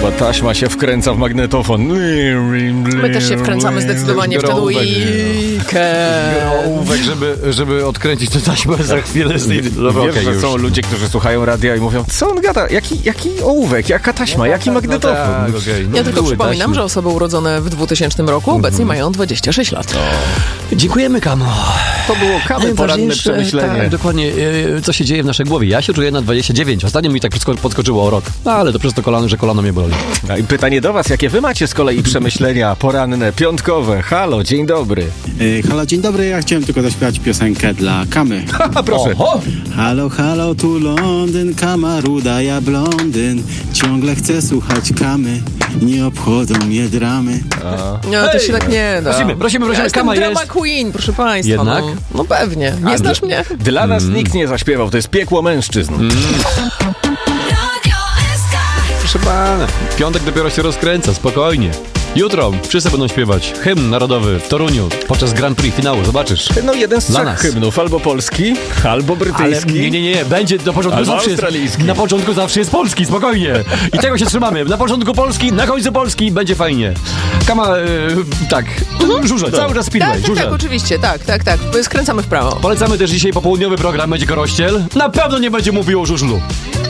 Chyba taśma się wkręca w magnetofon. My też się wkręcamy zdecydowanie w ten weekend. Ołówek, żeby odkręcić tę taśmę za chwilę z tej... Wiesz, że są ludzie, którzy słuchają radia i mówią, co on gada? Jaki ołówek? Jaka taśma? Jaki magnetofon? Ja tylko przypominam, że osoby urodzone w 2000 roku obecnie mają 26 lat. Dziękujemy, Kamo. To było Kamy poranne przemyślenie. Tak, dokładnie, co się dzieje w naszej głowie. Ja się czuję na 29. Ostatnio mi tak podskoczyło o rok. Ale to przez to kolano, że kolano mnie boli. I pytanie do was, jakie wy macie z kolei przemyślenia poranne, piątkowe? Halo, dzień dobry. Halo, dzień dobry. Ja chciałem tylko zaśpiewać piosenkę dla Kamy. Proszę. Oho. Halo, halo, tu Londyn, Kama ruda, ja blondyn. Ciągle chcę słuchać Kamy, nie obchodzą mnie dramy. No, to się tak nie da. Prosimy, Ja jestem Kama drama jest. queen, proszę państwa. Jednak? No pewnie. Nie znasz mnie? Dla nas nikt nie zaśpiewał, to jest piekło mężczyzn. Proszę pana, piątek dopiero się rozkręca, spokojnie. Jutro wszyscy będą śpiewać hymn narodowy w Toruniu podczas Grand Prix finału, zobaczysz. No jeden z Dla trzech nas. hymnów, albo polski, albo brytyjski. Ale nie, będzie do początku Albo zawsze australijski. na początku zawsze jest polski, spokojnie. I tego się trzymamy. Na początku polski, na końcu polski, będzie fajnie. Kama, tak, żurze, cały czas speedway, żurze. Tak, oczywiście, tak. Skręcamy w prawo. Polecamy też dzisiaj popołudniowy program, będzie Korościel. Na pewno nie będzie mówił o żużlu.